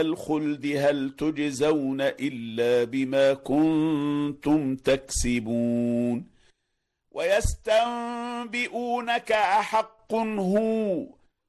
الخلد هل تجزون إلا بما كنتم تكسبون ويستنبئونك أحق هو